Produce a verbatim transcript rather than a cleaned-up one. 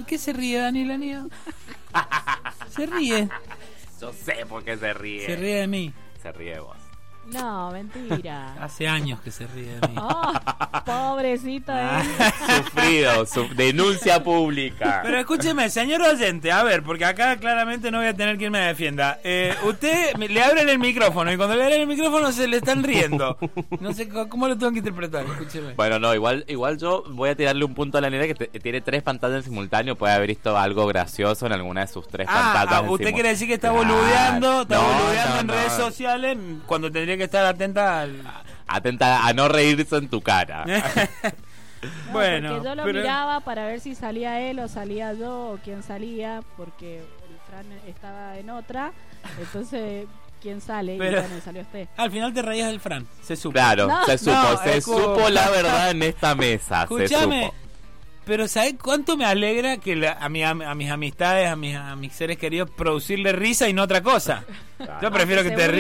qué se ríe Daniela Nido? Se ríe. Yo sé por qué se ríe. Se ríe de mí. Se ríe de vos. No, mentira. Hace años que se ríe de mí. Oh, pobrecito él. Sufrido, su denuncia pública. Pero escúcheme, señor oyente, a ver, porque acá claramente no voy a tener quien me defienda. Eh, usted me- le abren el micrófono y cuando le abren el micrófono se le están riendo. No sé c- cómo lo tengo que interpretar, escúcheme. Bueno, no, igual igual yo voy a tirarle un punto a la nena que te- tiene tres pantallas en simultáneo. Puede haber visto algo gracioso en alguna de sus tres Ah, pantallas. ah, en usted simu- quiere decir que está Claro. boludeando, está No, boludeando no, en no. redes sociales cuando tendría que estar atenta al... Atenta a no reírse en tu cara. No, Bueno, porque yo lo pero- miraba para ver si salía él o salía yo o quién salía, porque el Fran estaba en otra, entonces quién sale Pero- y bueno, salió usted. Al final te reías del Fran, se supo. Claro, No. se supo, No, se es supo como- la verdad en esta mesa. Escúchame, Se supo. pero ¿sabes cuánto me alegra que la- a, mi, a mis amistades, a mis, a mis seres queridos, producirle risa y no otra cosa? Yo prefiero que te Seguro